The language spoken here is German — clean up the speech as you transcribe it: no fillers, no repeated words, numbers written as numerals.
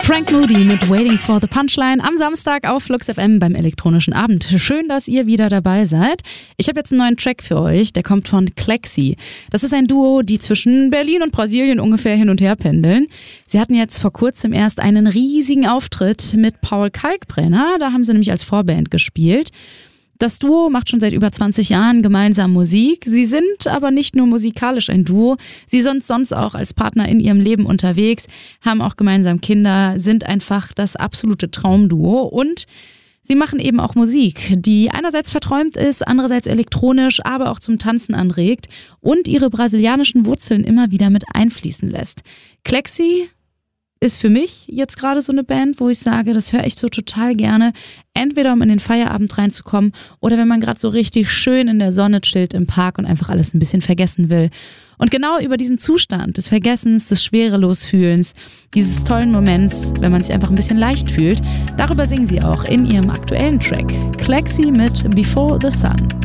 Frank Moody mit Waiting for the Punchline am Samstag auf Flux FM beim elektronischen Abend. Schön, dass ihr wieder dabei seid. Ich habe jetzt einen neuen Track für euch, der kommt von Clexi. Das ist ein Duo, die zwischen Berlin und Brasilien ungefähr hin und her pendeln. Sie hatten jetzt vor kurzem erst einen riesigen Auftritt mit Paul Kalkbrenner, da haben sie nämlich als Vorband gespielt. Das Duo macht schon seit über 20 Jahren gemeinsam Musik. Sie sind aber nicht nur musikalisch ein Duo, sie sind sonst auch als Partner in ihrem Leben unterwegs, haben auch gemeinsam Kinder, sind einfach das absolute Traumduo und sie machen eben auch Musik, die einerseits verträumt ist, andererseits elektronisch, aber auch zum Tanzen anregt und ihre brasilianischen Wurzeln immer wieder mit einfließen lässt. Clexi ist für mich jetzt gerade so eine Band, wo ich sage, das höre ich so total gerne. Entweder um in den Feierabend reinzukommen oder wenn man gerade so richtig schön in der Sonne chillt im Park und einfach alles ein bisschen vergessen will. Und genau über diesen Zustand des Vergessens, des Schwerelosfühlens, dieses tollen Moments, wenn man sich einfach ein bisschen leicht fühlt, darüber singen sie auch in ihrem aktuellen Track. Clexi mit Before the Sun.